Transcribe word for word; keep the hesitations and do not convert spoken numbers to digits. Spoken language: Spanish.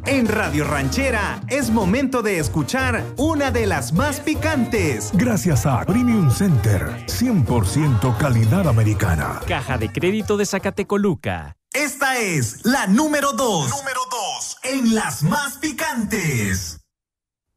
En Radio Ranchera es momento de escuchar una de las más picantes. Gracias a Premium Center, cien por ciento calidad americana. Caja de Crédito de Zacatecoluca. Esta es la número dos. Número dos en las más picantes.